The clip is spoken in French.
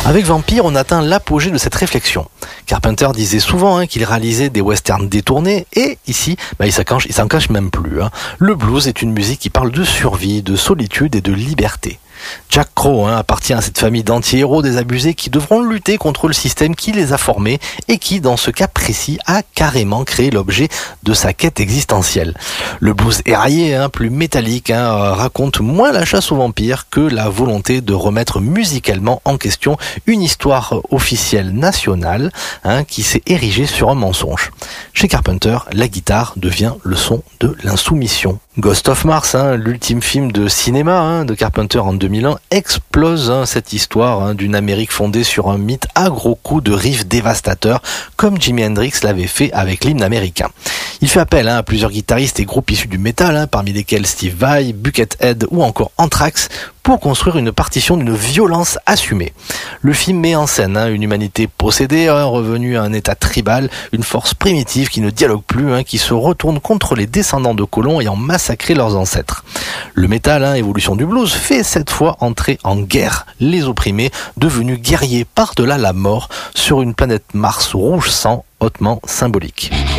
Avec Vampire, on atteint l'apogée de cette réflexion. Carpenter disait souvent qu'il réalisait des westerns détournés et ici, il s'en cache même plus. Le blues est une musique qui parle de survie, de solitude et de liberté. Jack Crow appartient à cette famille d'anti-héros désabusés qui devront lutter contre le système qui les a formés et qui, dans ce cas précis, a carrément créé l'objet de sa quête existentielle. Le blues éraillé, plus métallique, raconte moins la chasse aux vampires que la volonté de remettre musicalement en question une histoire officielle nationale qui s'est érigée sur un mensonge. Chez Carpenter, la guitare devient le son de l'insoumission. Ghost of Mars, l'ultime film de cinéma de Carpenter en 2001, explose cette histoire d'une Amérique fondée sur un mythe à gros coups de riffs dévastateurs, comme Jimi Hendrix l'avait fait avec l'hymne américain. Il fait appel à plusieurs guitaristes et groupes issus du métal, parmi lesquels Steve Vai, Buckethead ou encore Anthrax, pour construire une partition d'une violence assumée. Le film met en scène une humanité possédée, revenue à un état tribal, une force primitive qui ne dialogue plus, qui se retourne contre les descendants de colons ayant massacré leurs ancêtres. Le métal, évolution du blues, fait cette fois entrer en guerre les opprimés, devenus guerriers par-delà la mort sur une planète Mars rouge sang hautement symbolique.